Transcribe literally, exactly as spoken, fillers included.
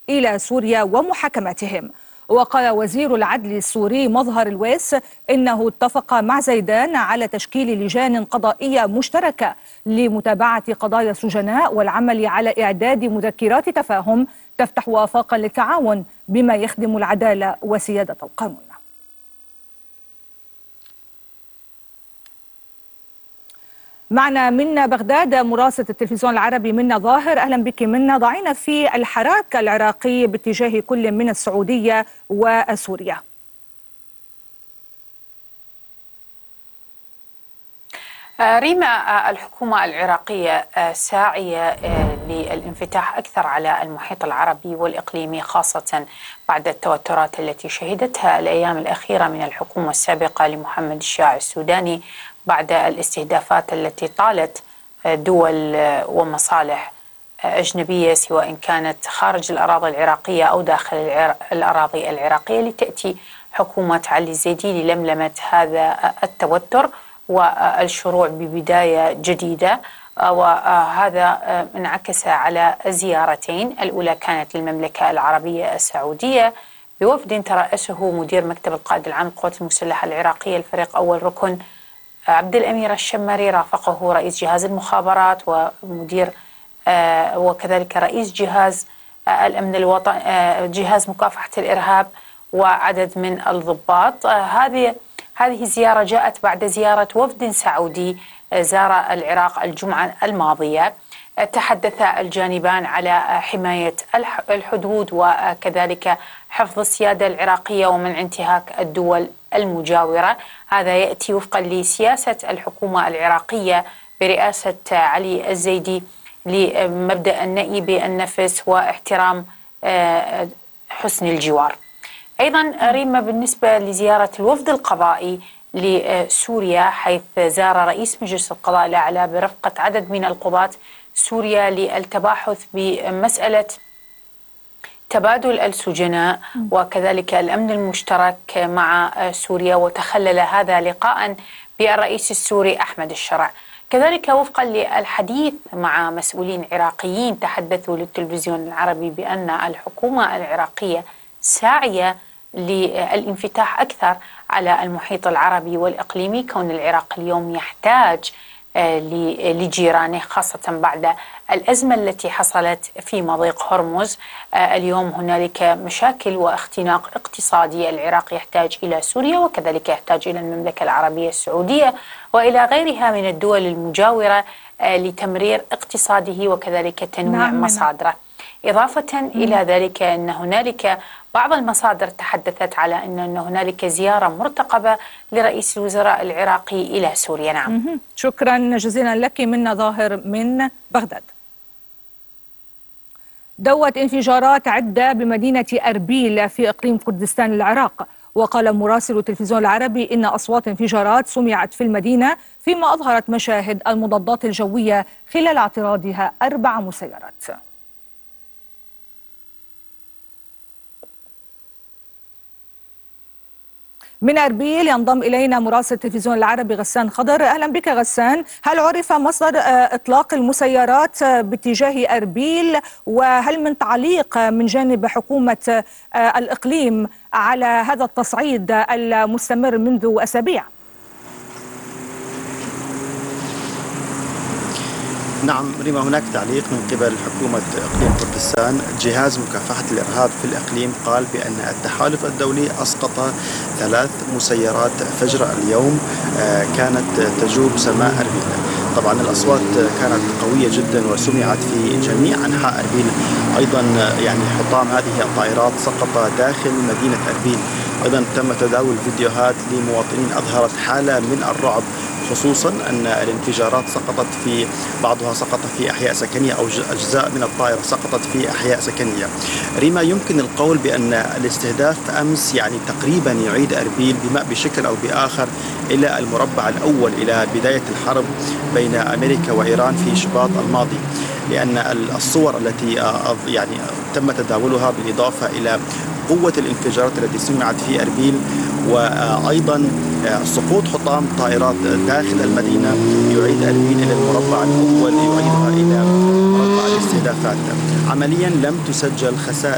إلى سوريا ومحاكمتهم. وقال وزير العدل السوري مظهر الويس إنه اتفق مع زيدان على تشكيل لجان قضائية مشتركة لمتابعة قضايا السجناء والعمل على إعداد مذكرات تفاهم تفتح آفاقا للتعاون بما يخدم العدالة وسيادة القانون. معنا من بغداد مراسلة التلفزيون العربي منى ظاهر. أهلا بك منى. ضعينا في الحراك العراقي باتجاه كل من السعودية وسوريا. ريما، الحكومة العراقية ساعية للانفتاح أكثر على المحيط العربي والإقليمي، خاصة بعد التوترات التي شهدتها الأيام الأخيرة من الحكومة السابقة لمحمد الشياع السوداني بعد الاستهدافات التي طالت دول ومصالح أجنبية سواء كانت خارج الأراضي العراقية أو داخل الأراضي العراقية، لتأتي حكومة علي الزيدي للملمة هذا التوتر والشروع ببداية جديدة. وهذا انعكس على زيارتين، الأولى كانت للمملكة العربية السعودية بوفد ترأسه مدير مكتب القائد العام للقوات المسلحة العراقية الفريق أول ركن عبد الأمير الشمري، رافقه رئيس جهاز المخابرات ومدير آه وكذلك رئيس جهاز آه الأمن الوطني، آه جهاز مكافحة الإرهاب، وعدد من الضباط. آه هذه هذه الزيارة جاءت بعد زيارة وفد سعودي آه زار العراق الجمعة الماضية. آه تحدث الجانبان على حماية الحدود وكذلك حفظ السيادة العراقية ومنع انتهاك الدول المجاورة. هذا يأتي وفقا لسياسة الحكومة العراقية برئاسة علي الزيدي لمبدأ النأي بالنفس واحترام حسن الجوار. أيضا ريما، بالنسبة لزيارة الوفد القضائي لسوريا، حيث زار رئيس مجلس القضاء الأعلى برفقة عدد من القضاة سوريا للتباحث بمسألة تبادل السجناء وكذلك الأمن المشترك مع سوريا، وتخلل هذا لقاء بالرئيس السوري أحمد الشرع. كذلك وفقا للحديث مع مسؤولين عراقيين تحدثوا للتلفزيون العربي بأن الحكومة العراقية ساعية للانفتاح أكثر على المحيط العربي والإقليمي، كون العراق اليوم يحتاج لجيرانه، خاصة بعد الأزمة التي حصلت في مضيق هرمز. اليوم هنالك مشاكل واختناق اقتصادي، العراق يحتاج إلى سوريا وكذلك يحتاج إلى المملكة العربية السعودية وإلى غيرها من الدول المجاورة لتمرير اقتصاده وكذلك تنويع نعم مصادره. إضافة مم. إلى ذلك أن هنالك بعض المصادر تحدثت على أن هنالك زيارة مرتقبة لرئيس الوزراء العراقي إلى سوريا. نعم مم. شكرا جزيلا لك منى ظاهر من بغداد. دوت انفجارات عدة بمدينة أربيل في إقليم كردستان العراق. وقال مراسل التلفزيون العربي إن أصوات انفجارات سمعت في المدينة، فيما أظهرت مشاهد المضادات الجوية خلال اعتراضها أربع مسيرات. من أربيل ينضم إلينا مراسل التلفزيون العربي غسان خضر. أهلا بك غسان. هل عرف مصدر إطلاق المسيرات باتجاه أربيل، وهل من تعليق من جانب حكومة الإقليم على هذا التصعيد المستمر منذ أسابيع؟ نعم ريما، هناك تعليق من قبل حكومة إقليم كردستان. جهاز مكافحة الإرهاب في الإقليم قال بأن التحالف الدولي أسقط ثلاث مسيرات فجر اليوم كانت تجوب سماء أربيل. طبعا الأصوات كانت قوية جدا وسمعت في جميع أنحاء أربيل. أيضا يعني حطام هذه الطائرات سقط داخل مدينة أربيل. أيضا تم تداول فيديوهات لمواطنين أظهرت حالة من الرعب، خصوصا أن الانفجارات سقطت في بعضها سقط في أحياء سكنية أو أجزاء من الطائرة سقطت في أحياء سكنية. ريما، يمكن القول بأن الاستهداف أمس يعني تقريبا يعيد أربيل بما بشكل أو بآخر إلى المربع الأول، إلى بداية الحرب بين أمريكا وإيران في شباط الماضي، لأن الصور التي يعني تم تداولها بالإضافة إلى قوة الانفجارات التي سمعت في أربيل، وأيضا سقوط حطام طائرات داخل المدينة يعيد أربيل إلى المربع الأول، يعيدها إلى مربع الاستهدافات. عمليا لم تسجل خسائر